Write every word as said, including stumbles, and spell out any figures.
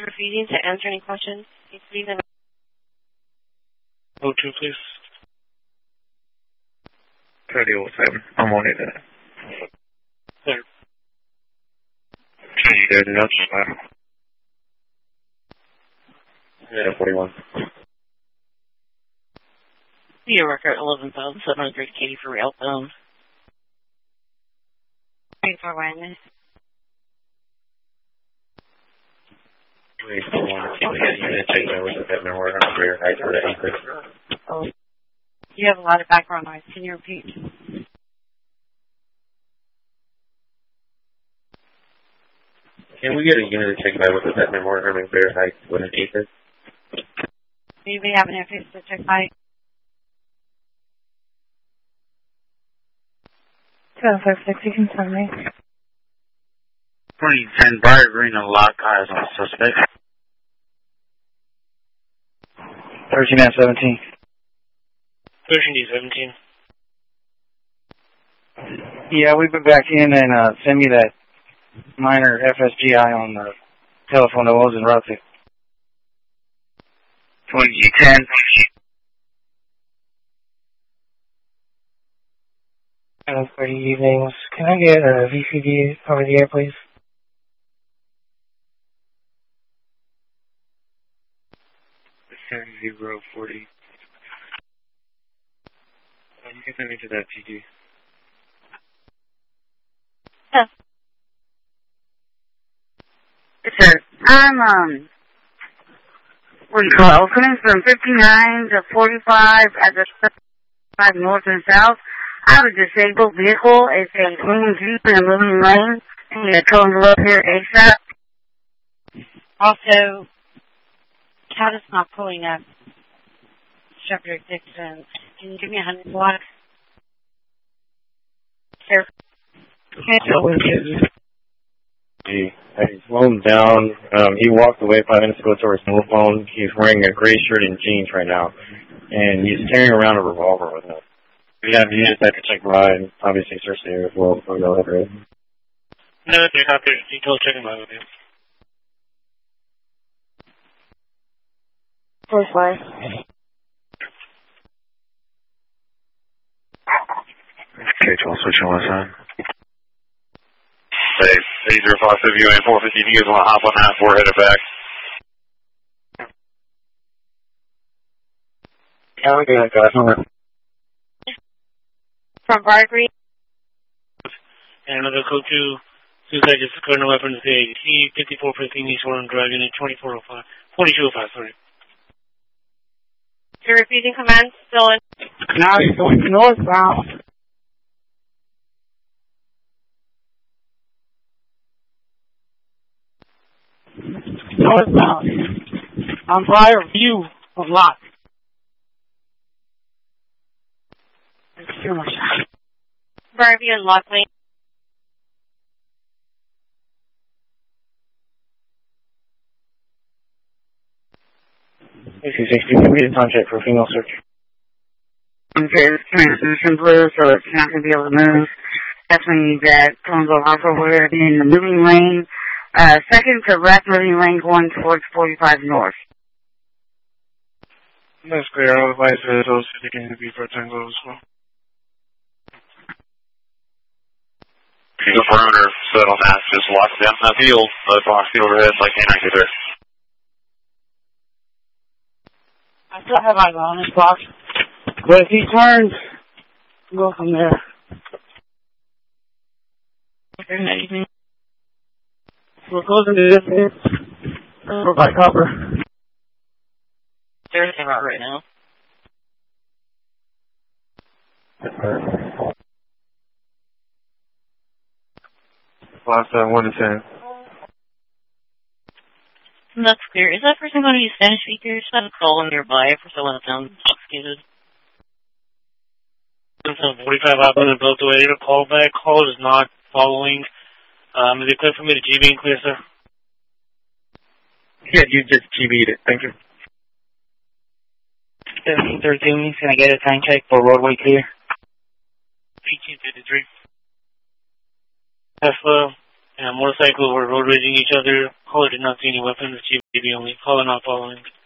refusing to answer any questions. Please leave O two, please. thirty oh seven. I'm on it. There. Can you do it enough? Yeah, forty-one. Your record eleven thousand seven hundred Katie for outbound. Thanks for awareness. Wait, hold on. Can we get you to take over the Batman Warrior on the rear height for the anchor? Oh. You have a lot of background noise. Can you repeat? Can we get a unit to take by with the Batman Warrior on the rear height with an anchor? Do we have an interface to check by? seven five six, you can tell me. twenty ten, Briar Green and lock eyes on suspect. thirteen nine seventeen. thirteen D seventeen. Yeah, we've been back in and uh, send me that minor F S G I on the telephone that was in route to twenty G ten. Uh, good evenings. Can I get a V C D over the air, please? Zero forty. Um, you can send me to that T D. Yes. Sir, I'm, um, what do you call it? Coming from fifty-nine to forty-five at the five north and south. I have a disabled vehicle. It's a moving Jeep in a moving lane. I need to come up here ASAP. Also, Cat is not pulling up. Shepherd Dixon. Can you give me a hundred block? Sir. He, I slowed him down. Um, he walked away five minutes ago to his cell phone. He's wearing a gray shirt and jeans right now. And he's carrying around a revolver with him. Yeah, you just have to check by and obviously search there as well before you go over it. No, they're not there. You told checking by with him. First line. Okay, twelve, switching one side. Hey, eight zero five W A four fifty, you guys want to hop on that four headed back? Yeah, we got that, guys. From Briar Green. And another code two, suicide is current weapons, A C fifty-four fifteen East Warren Drive, unit twenty-four oh five, forty-two oh five, sorry. You're repeating commands, still in. Now it's going northbound. Northbound. On Briar View of Lot. It's too much. Briar View and Lock Lane. A C sixty, can we get a time check for a female search? Okay, it's transmission blue, so it's not going to be able to move. Definitely need that Congo Alpha where in the moving lane. Uh, second to left moving lane going towards forty-five north. That's clear. I'll advise for those who can be for Tango as well. The perimeter set on that, just lock down that field. The box field overhead, like canine get there. I still have eyes on this box, but if he turns, we'll go from there. Anything? We're closing to this. We're by copper. There's anything out right now. Last uh, one to ten. That's clear. Is that person going to use Spanish speakers? Just have a call nearby for someone that sounds intoxicated. forty-five outbound and built away. A callback call is not following. Um, is it clear for me to G B and clear, sir? Yeah, you just G B'd it. Thank you. fifteen thirteen, can I get a time check for roadway clear? eighteen fifty-three. Tesla, Uh, motorcycles were road raging each other. Caller did not see any weapons. G B only. Caller not following.